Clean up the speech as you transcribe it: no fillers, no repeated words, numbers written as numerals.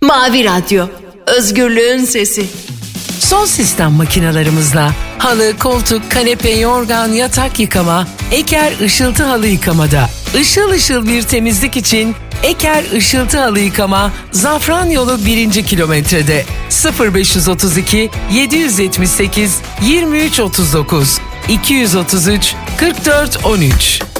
Mavi Radyo, özgürlüğün sesi. Son sistem makinalarımızla halı, koltuk, kanepe, yorgan, yatak yıkama, Eker ışıltı halı yıkamada. Işıl ışıl bir temizlik için Eker ışıltı halı yıkama Zafran Yolu 1. kilometrede 0532 778 2339 233 44 13.